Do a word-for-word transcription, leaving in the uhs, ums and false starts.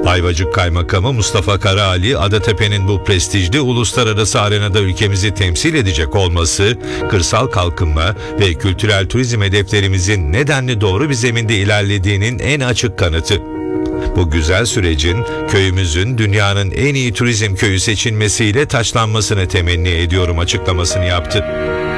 Ayvacık Kaymakamı Mustafa Karaali, Adatepe'nin bu prestijli uluslararası arenada ülkemizi temsil edecek olması, kırsal kalkınma ve kültürel turizm hedeflerimizin nedenli doğru bir zeminde ilerlediğinin en açık kanıtı. Bu güzel sürecin köyümüzün dünyanın en iyi turizm köyü seçilmesiyle taçlanmasını temenni ediyorum açıklamasını yaptı.